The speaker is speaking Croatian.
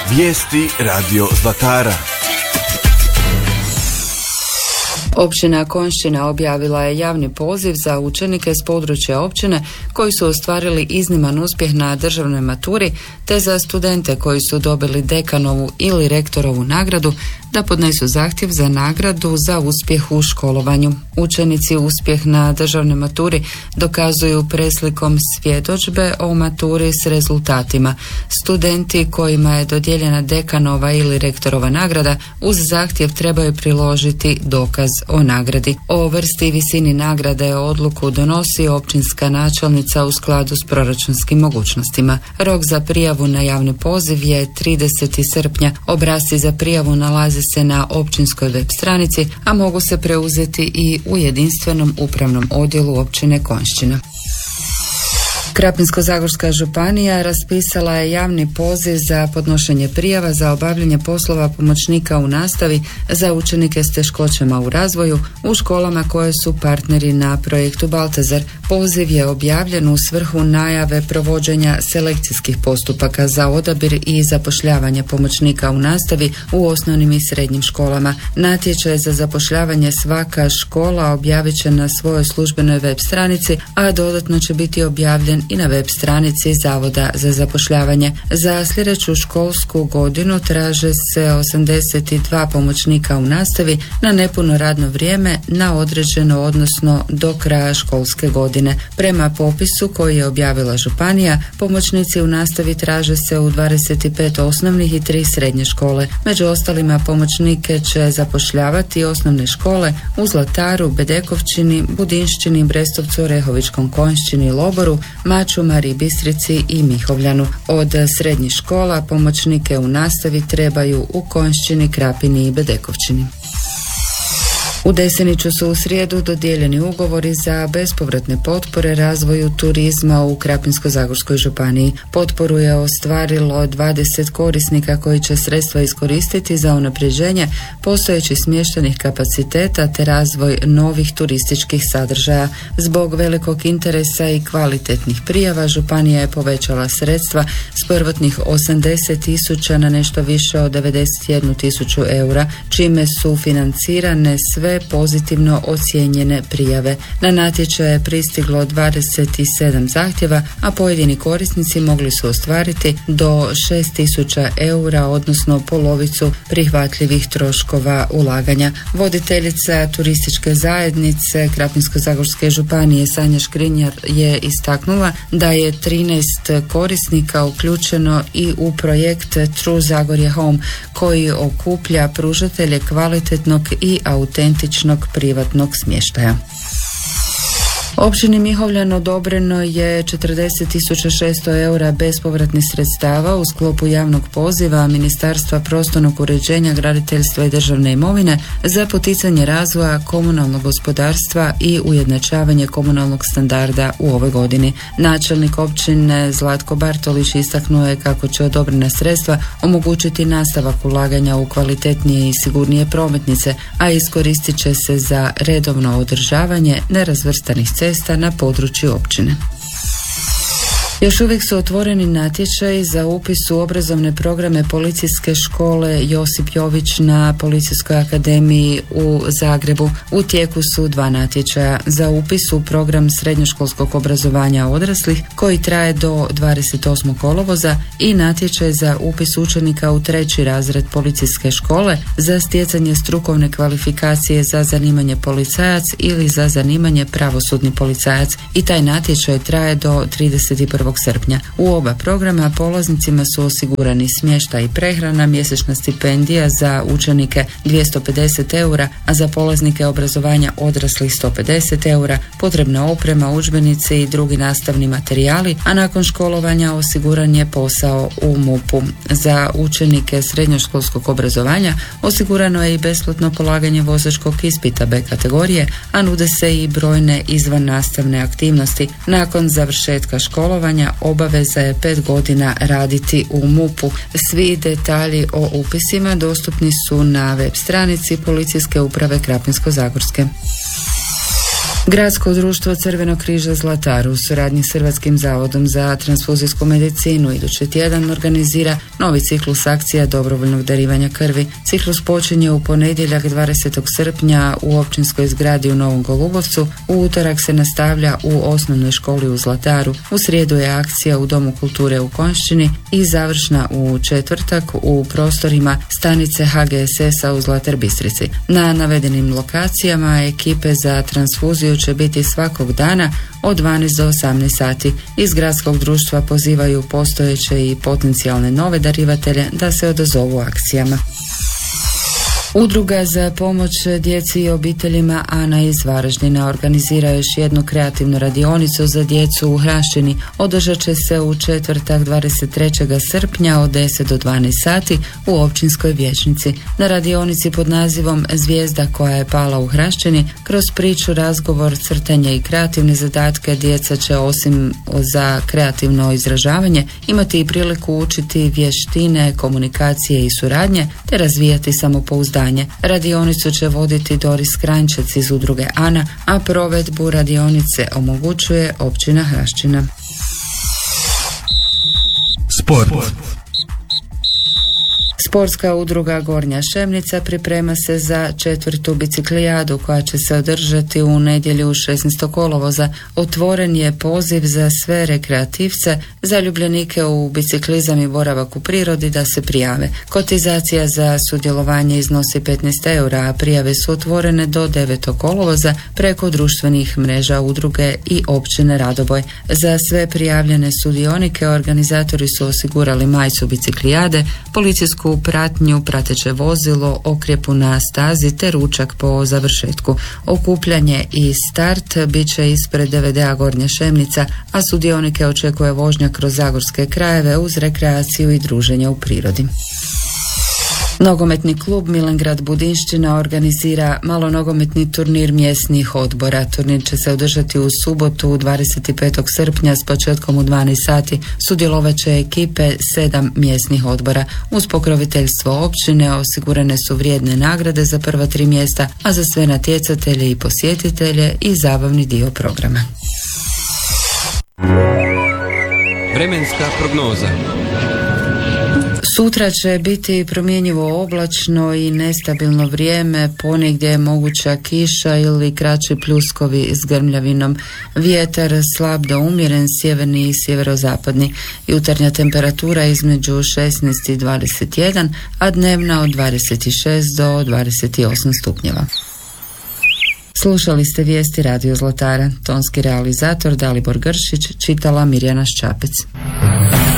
Vijesti Radio Zlatara. Općina Konjšćina objavila je javni poziv za učenike s područja općine koji su ostvarili izniman uspjeh na državnoj maturi, te za studente koji su dobili dekanovu ili rektorovu nagradu da podnesu zahtjev za nagradu za uspjeh u školovanju. Učenici uspjeh na državnoj maturi dokazuju preslikom svjedodžbe o maturi s rezultatima. Studenti kojima je dodijeljena dekanova ili rektorova nagrada uz zahtjev trebaju priložiti dokaz o nagradi. O vrsti i visini nagrade odluku donosi općinska načelnica u skladu s proračunskim mogućnostima. Rok za prijavu na javni poziv je 30. srpnja. Obrasci za prijavu nalaze se na općinskoj web stranici, a mogu se preuzeti i u jedinstvenom upravnom odjelu općine Konjšćina. Krapinsko-zagorska županija raspisala je javni poziv za podnošenje prijava za obavljanje poslova pomoćnika u nastavi za učenike s teškoćama u razvoju u školama koje su partneri na projektu Baltazar. Poziv je objavljen u svrhu najave provođenja selekcijskih postupaka za odabir i zapošljavanje pomoćnika u nastavi u osnovnim i srednjim školama. Natječaj za zapošljavanje svaka škola objavit će na svojoj službenoj web stranici, a dodatno će biti objavljen i na web stranici Zavoda za zapošljavanje. Za sljedeću školsku godinu traže se 82 pomoćnika u nastavi na nepuno radno vrijeme na određeno, odnosno do kraja školske godine. Prema popisu koji je objavila županija, pomoćnici u nastavi traže se u 25 osnovnih i 3 srednje škole. Među ostalima pomoćnike će zapošljavati osnovne škole u Zlataru, Bedekovčini, Budinšćini, Brestovcu, Orehovičkom Konjšćini, Loboru, Mačumari, Bistrici i Mihovljanu. Od srednjih škola pomoćnike u nastavi trebaju u Konjšćini, Krapini i Bedekovčini. U Deseniću su u srijedu dodijeljeni ugovori za bespovratne potpore razvoju turizma u Krapinsko-zagorskoj županiji. Potporu je ostvarilo 20 korisnika koji će sredstva iskoristiti za unapređenje postojećih smještajnih kapaciteta te razvoj novih turističkih sadržaja. Zbog velikog interesa i kvalitetnih prijava županija je povećala sredstva s prvotnih 80.000 na nešto više od 91.000 eura, čime su financirane sve pozitivno ocijenjene prijave. Na natječaj je pristiglo 27 zahtjeva, a pojedini korisnici mogli su ostvariti do 6.000 eura, odnosno polovicu prihvatljivih troškova ulaganja. Voditeljica turističke zajednice Krapinsko-zagorske županije Sanja Škrinjar je istaknula da je 13 korisnika uključeno i u projekt True Zagorje Home, koji okuplja pružatelje kvalitetnog i autentičnog privatnog smještaja. Općini Mihovljan odobreno je 40.600 eura bespovratnih sredstava u sklopu javnog poziva Ministarstva prostornog uređenja, graditeljstva i državne imovine za poticanje razvoja komunalnog gospodarstva i ujednačavanje komunalnog standarda u ovoj godini. Načelnik općine Zlatko Bartolić istaknuo je kako će odobrena sredstva omogućiti nastavak ulaganja u kvalitetnije i sigurnije prometnice, a iskoristit će se za redovno održavanje nerazvrstanih cesta na području općine. Još uvijek su otvoreni natječaji za upis u obrazovne programe Policijske škole Josip Jović na Policijskoj akademiji u Zagrebu. U tijeku su 2 natječaja za upis u program srednjoškolskog obrazovanja odraslih koji traje do 28. kolovoza i natječaj za upis učenika u 3. razred Policijske škole za stjecanje strukovne kvalifikacije za zanimanje policajac ili za zanimanje pravosudni policajac, i taj natječaj traje do 31. srpnja. U oba programa polaznicima su osigurani smještaj i prehrana, mjesečna stipendija za učenike 250 eura, a za polaznike obrazovanja odraslih 150 eura, potrebna oprema, udžbenici i drugi nastavni materijali, a nakon školovanja osiguran je posao u MUP-u. Za učenike srednjoškolskog obrazovanja osigurano je i besplatno polaganje vozačkog ispita B kategorije, a nude se i brojne izvan nastavne aktivnosti. Nakon završetka školovanja obaveza je 5 godina raditi u MUP-u. Svi detalji o upisima dostupni su na web stranici Policijske uprave Krapinsko-zagorske. Gradsko društvo Crvenog križa Zlatar u suradnji s Hrvatskim zavodom za transfuzijsku medicinu idući tjedan organizira novi ciklus akcija dobrovoljnog darivanja krvi. Ciklus počinje u ponedjeljak 20. srpnja u općinskoj zgradi u Novom Golubovcu, u utorak se nastavlja u osnovnoj školi u Zlataru, u srijedu je akcija u Domu kulture u Konjšćini i završna u četvrtak u prostorima stanice HGSS-a u Zlatar Bistrici. Na navedenim lokacijama ekipe za transfuziju će biti svakog dana od 12 do 18 sati. Iz gradskog društva pozivaju postojeće i potencijalne nove darivatelje da se odazovu akcijama. Udruga za pomoć djeci i obiteljima Ana iz Varaždina organizira još jednu kreativnu radionicu za djecu u Hraščini. Održat će se u četvrtak 23. srpnja od 10 do 12 sati u općinskoj vijećnici. Na radionici pod nazivom Zvijezda koja je pala u Hraščini, kroz priču, razgovor, crtanje i kreativne zadatke djeca će osim za kreativno izražavanje imati i priliku učiti vještine, komunikacije i suradnje te razvijati samopouzdanje. Radionicu će voditi Doris Kranjčec iz udruge Ana, a provedbu radionice omogućuje općina Hraščina. Sport. Sportska udruga Gornja Šemnica priprema se za 4. biciklijadu koja će se održati u nedjelju 16. kolovoza. Otvoren je poziv za sve rekreativce, zaljubljenike u biciklizam i boravak u prirodi da se prijave. Kotizacija za sudjelovanje iznosi 15 eura, a prijave su otvorene do 9. kolovoza preko društvenih mreža udruge i općine Radoboj. Za sve prijavljene sudionike organizatori su osigurali majicu biciklijade, policijsku pratnju, prateće vozilo, okrjepu na stazi te ručak po završetku. Okupljanje i start bit će ispred DVD-a Gornja Šemnica, a sudionike očekuje vožnja kroz zagorske krajeve uz rekreaciju i druženje u prirodi. Nogometni klub Milengrad Budinšćina organizira malonogometni turnir mjesnih odbora. Turnir će se održati u subotu 25. srpnja s početkom u 12 sati. Sudjelovat će ekipe 7 mjesnih odbora. Uz pokroviteljstvo općine osigurane su vrijedne nagrade za prva 3 mjesta, a za sve natjecatelje i posjetitelje i zabavni dio programa. Vremenska prognoza. Sutra će biti promjenjivo oblačno i nestabilno vrijeme, ponegdje je moguća kiša ili kraći pljuskovi s grmljavinom. Vjetar slab do umjeren, sjeverni i sjeverozapadni. Jutarnja temperatura između 16 i 21, a dnevna od 26 do 28 stupnjeva. Slušali ste vijesti Radio Zlatara. Tonski realizator Dalibor Gršić, čitala Mirjana Ščapec.